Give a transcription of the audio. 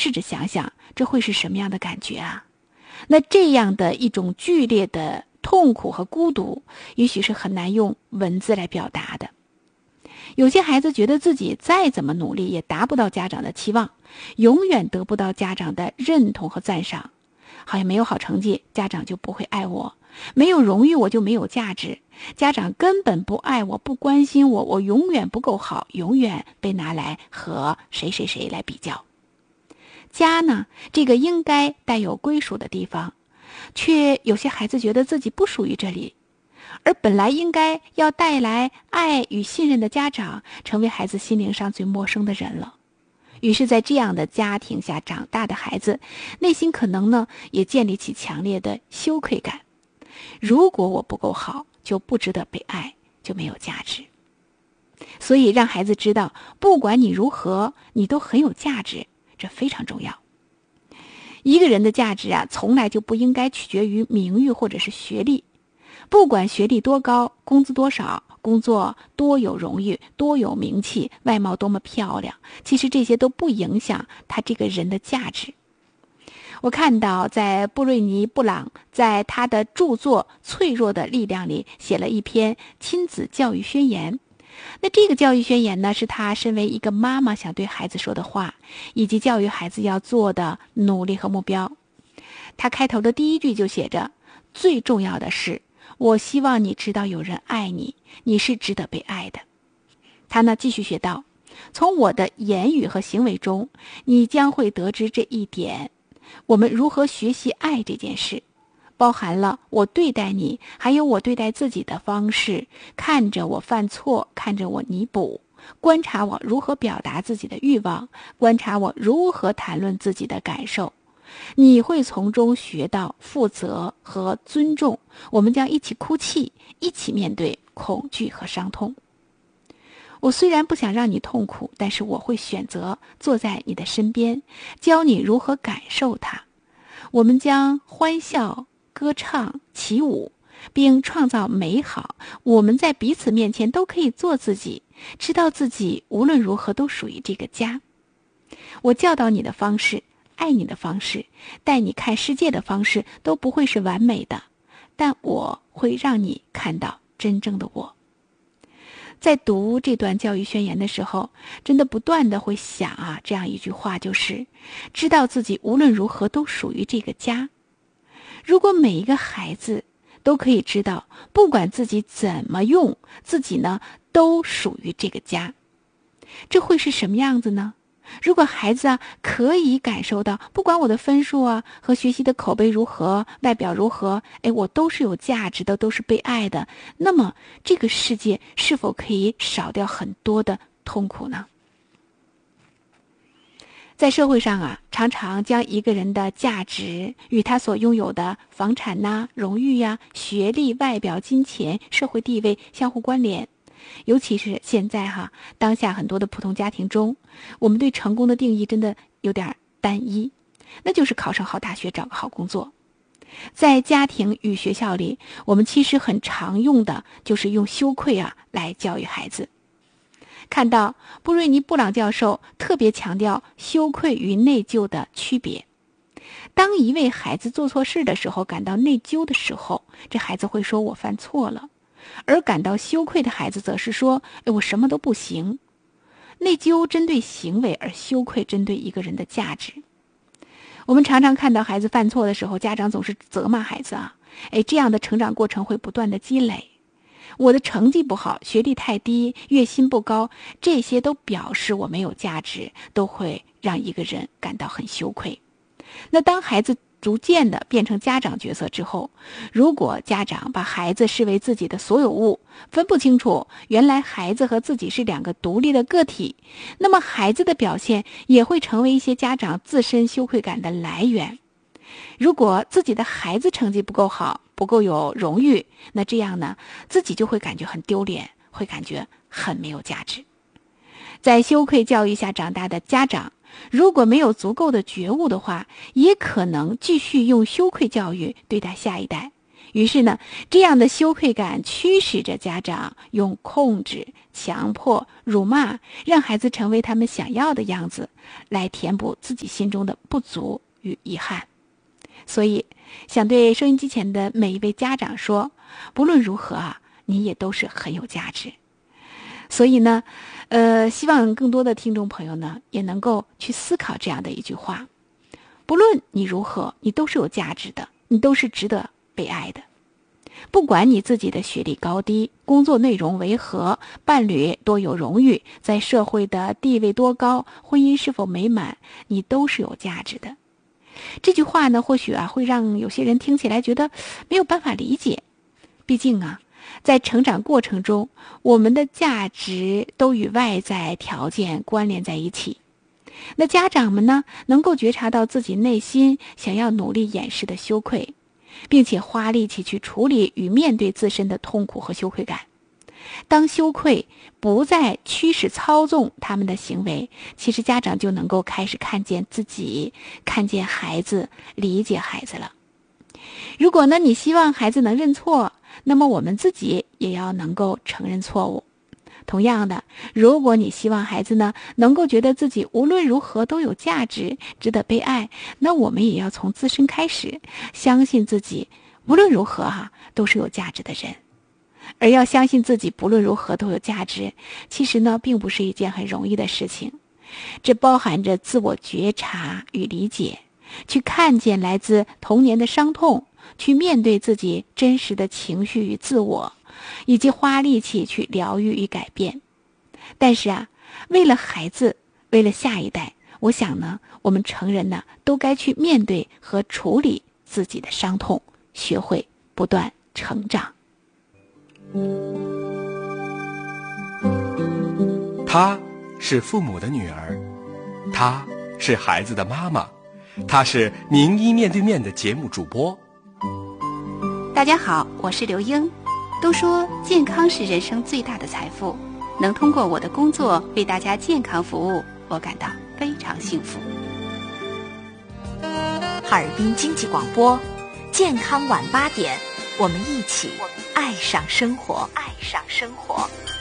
试着想想，这会是什么样的感觉啊？那这样的一种剧烈的痛苦和孤独，也许是很难用文字来表达的。有些孩子觉得自己再怎么努力也达不到家长的期望，永远得不到家长的认同和赞赏。好像没有好成绩，家长就不会爱我；没有荣誉，我就没有价值。家长根本不爱我，不关心我，我永远不够好，永远被拿来和谁谁谁来比较。家呢，这个应该带有归属的地方，却有些孩子觉得自己不属于这里。而本来应该要带来爱与信任的家长，成为孩子心灵上最陌生的人了。于是在这样的家庭下长大的孩子，内心可能呢也建立起强烈的羞愧感。如果我不够好，就不值得被爱，就没有价值。所以让孩子知道，不管你如何，你都很有价值，这非常重要。一个人的价值啊，从来就不应该取决于名誉或者是学历。不管学历多高，工资多少，工作多有荣誉，多有名气，外貌多么漂亮，其实这些都不影响他这个人的价值。我看到在布瑞尼·布朗在他的著作《脆弱的力量》里写了一篇亲子教育宣言。那这个教育宣言呢，是他身为一个妈妈想对孩子说的话，以及教育孩子要做的努力和目标。他开头的第一句就写着：最重要的是，我希望你知道有人爱你，你是值得被爱的。他呢继续写道：从我的言语和行为中，你将会得知这一点。我们如何学习爱这件事，包含了我对待你，还有我对待自己的方式，看着我犯错，看着我弥补，观察我如何表达自己的欲望，观察我如何谈论自己的感受。你会从中学到负责和尊重，我们将一起哭泣，一起面对恐惧和伤痛。我虽然不想让你痛苦，但是我会选择坐在你的身边，教你如何感受它。我们将欢笑、歌唱、起舞，并创造美好。我们在彼此面前都可以做自己，知道自己无论如何都属于这个家。我教导你的方式，爱你的方式，带你看世界的方式都不会是完美的，但我会让你看到真正的我。在读这段教育宣言的时候，真的不断的会想啊，这样一句话就是知道自己无论如何都属于这个家。如果每一个孩子都可以知道，不管自己怎么用，自己呢都属于这个家，这会是什么样子呢？如果孩子啊可以感受到，不管我的分数啊和学习的口碑如何，外表如何，我都是有价值的，都是被爱的，那么这个世界是否可以少掉很多的痛苦呢？在社会上啊，常常将一个人的价值与他所拥有的房产呐、荣誉呀、学历、外表、金钱、社会地位相互关联。尤其是现在当下很多的普通家庭中，我们对成功的定义真的有点单一，那就是考上好大学，找个好工作。在家庭与学校里，我们其实很常用的就是用羞愧来教育孩子。看到布瑞尼·布朗教授特别强调羞愧与内疚的区别。当一位孩子做错事的时候，感到内疚的时候，这孩子会说我犯错了。而感到羞愧的孩子则是说我什么都不行。内疚针对行为，而羞愧针对一个人的价值。我们常常看到孩子犯错的时候，家长总是责骂孩子这样的成长过程会不断的积累。我的成绩不好，学历太低，月薪不高，这些都表示我没有价值，都会让一个人感到很羞愧。那当孩子逐渐的变成家长角色之后，如果家长把孩子视为自己的所有物，分不清楚原来孩子和自己是两个独立的个体，那么孩子的表现也会成为一些家长自身羞愧感的来源。如果自己的孩子成绩不够好，不够有荣誉，那这样呢，自己就会感觉很丢脸，会感觉很没有价值。在羞愧教育下长大的家长，如果没有足够的觉悟的话，也可能继续用羞愧教育对待下一代， 于是呢，这样的羞愧感驱使着家长用控制、强迫、辱骂，让孩子成为他们想要的样子，来填补自己心中的不足与遗憾。所以，想对收音机前的每一位家长说，不论如何啊，你也都是很有价值。所以呢，希望更多的听众朋友呢，也能够去思考这样的一句话：不论你如何，你都是有价值的，你都是值得被爱的。不管你自己的学历高低，工作内容为何，伴侣多有荣誉，在社会的地位多高，婚姻是否美满，你都是有价值的。这句话呢，或许会让有些人听起来觉得没有办法理解。毕竟在成长过程中，我们的价值都与外在条件关联在一起。那家长们呢，能够觉察到自己内心想要努力掩饰的羞愧，并且花力气去处理与面对自身的痛苦和羞愧感。当羞愧不再驱使操纵他们的行为，其实家长就能够开始看见自己，看见孩子，理解孩子了。如果呢，你希望孩子能认错，那么我们自己也要能够承认错误。同样的，如果你希望孩子呢能够觉得自己无论如何都有价值，值得被爱，那我们也要从自身开始，相信自己无论如何都是有价值的人。而要相信自己不论如何都有价值，其实呢并不是一件很容易的事情。这包含着自我觉察与理解，去看见来自童年的伤痛，去面对自己真实的情绪与自我，以及花力气去疗愈与改变。但是为了孩子，为了下一代，我想呢，我们成人呢都该去面对和处理自己的伤痛，学会不断成长。 她是父母的女儿，她是孩子的妈妈，她是名医面对面的节目主播。 大家好，我是刘英。都说健康是人生最大的财富，能通过我的工作为大家健康服务，我感到非常幸福。 哈尔滨经济广播，健康晚8点，我们一起爱上生活，爱上生活。